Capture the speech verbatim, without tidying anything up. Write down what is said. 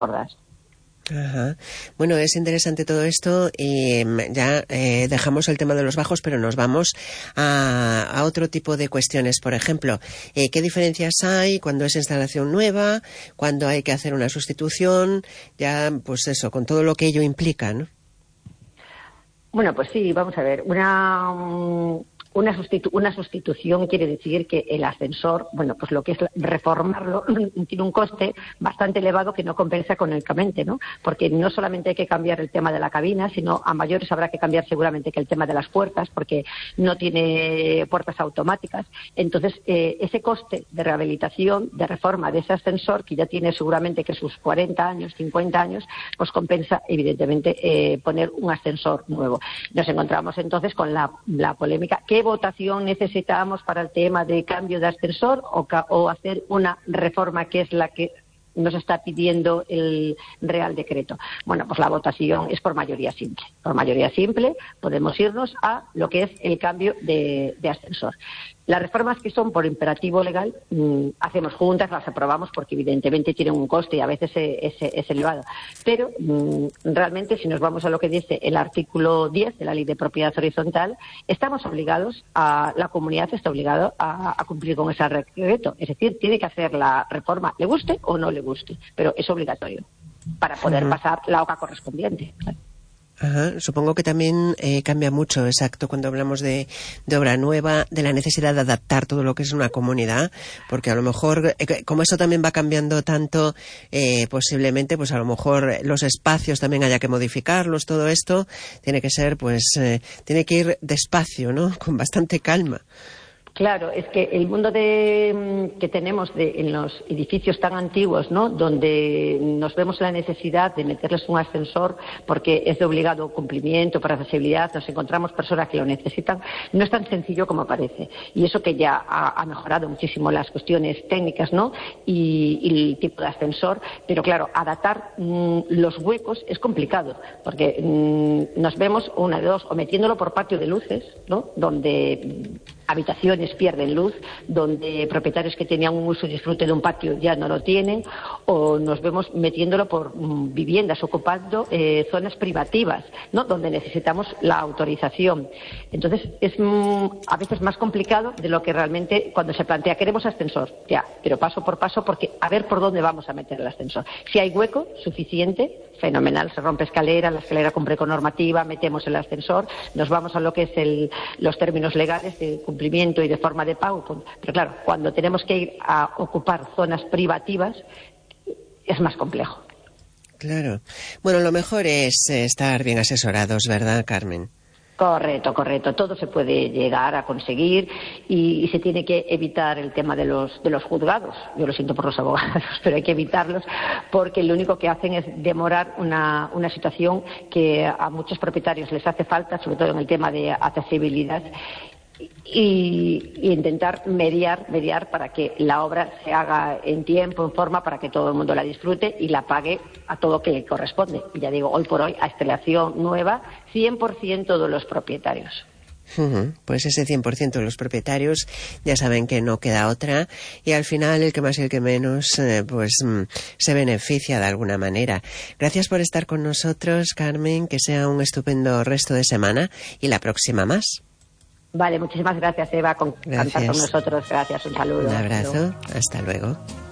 gordas. Ajá. Bueno, es interesante todo esto y ya eh, dejamos el tema de los bajos, pero nos vamos a, a otro tipo de cuestiones. Por ejemplo, eh, ¿qué diferencias hay cuando es instalación nueva, cuando hay que hacer una sustitución? Ya, pues eso, con todo lo que ello implica, ¿no? Bueno, pues sí, vamos a ver. Una... Um... Una, sustitu- una sustitución quiere decir que el ascensor, bueno, pues lo que es reformarlo tiene un coste bastante elevado que no compensa económicamente, ¿no? Porque no solamente hay que cambiar el tema de la cabina, sino a mayores habrá que cambiar seguramente que el tema de las puertas, porque no tiene puertas automáticas. Entonces, eh, ese coste de rehabilitación, de reforma de ese ascensor, que ya tiene seguramente que sus cuarenta años, cincuenta años, pues compensa, evidentemente, eh, poner un ascensor nuevo. Nos encontramos entonces con la, la polémica. ¿Qué votación necesitamos para el tema de cambio de ascensor o, ca- o hacer una reforma que es la que nos está pidiendo el Real Decreto? Bueno, pues la votación es por mayoría simple. Por mayoría simple podemos irnos a lo que es el cambio de, de ascensor. Las reformas que son por imperativo legal, mmm, hacemos juntas, las aprobamos porque evidentemente tienen un coste y a veces es, es, es elevado. Pero mmm, realmente, si nos vamos a lo que dice el artículo diez de la Ley de Propiedad Horizontal, estamos obligados, a, la comunidad está obligada a, a cumplir con ese decreto. Es decir, tiene que hacer la reforma, le guste o no le guste, pero es obligatorio para poder uh-huh. pasar la hoja correspondiente. Ajá. Supongo que también eh, cambia mucho, exacto, cuando hablamos de, de obra nueva, de la necesidad de adaptar todo lo que es una comunidad, porque a lo mejor, eh, como eso también va cambiando tanto, eh, posiblemente, pues a lo mejor los espacios también haya que modificarlos, todo esto tiene que ser, pues, eh, tiene que ir despacio, ¿no? Con bastante calma. Claro, es que el mundo de, que tenemos de, en los edificios tan antiguos, ¿no?, donde nos vemos la necesidad de meterles un ascensor porque es de obligado cumplimiento para accesibilidad, nos encontramos personas que lo necesitan, no es tan sencillo como parece. Y eso que ya ha, ha mejorado muchísimo las cuestiones técnicas, ¿no?, y, y el tipo de ascensor, pero claro, adaptar mmm, los huecos es complicado, porque mmm, nos vemos una de dos, o metiéndolo por patio de luces, ¿no?, donde habitaciones pierden luz, donde propietarios que tenían un uso y disfrute de un patio ya no lo tienen, o nos vemos metiéndolo por mm, viviendas, ocupando eh, zonas privativas, ¿no?, donde necesitamos la autorización. Entonces es mm, a veces más complicado de lo que realmente cuando se plantea queremos ascensor, ya, pero paso por paso, porque a ver por dónde vamos a meter el ascensor. Si hay hueco suficiente, fenomenal, se rompe escalera, la escalera cumple con normativa, metemos el ascensor, nos vamos a lo que es el, los términos legales de cumplimiento y de forma de pago. Pero claro, cuando tenemos que ir a ocupar zonas privativas es más complejo. Claro. Bueno, lo mejor es estar bien asesorados, ¿verdad, Carmen? Correcto, correcto. Todo se puede llegar a conseguir y, y se tiene que evitar el tema de los, de los juzgados. Yo lo siento por los abogados, pero hay que evitarlos porque lo único que hacen es demorar una, una situación que a muchos propietarios les hace falta, sobre todo en el tema de accesibilidad. Y, y intentar mediar, mediar para que la obra se haga en tiempo, en forma, para que todo el mundo la disfrute y la pague a todo lo que le corresponde. Y ya digo, hoy por hoy, a instalación nueva, cien por ciento de los propietarios. Uh-huh. Pues ese cien por ciento de los propietarios ya saben que no queda otra y al final el que más y el que menos eh, pues mm, se beneficia de alguna manera. Gracias por estar con nosotros, Carmen, que sea un estupendo resto de semana y la próxima más. Vale, muchísimas gracias, Eva, con, gracias. Cantar con nosotros. Gracias, un saludo. Un abrazo, hasta luego.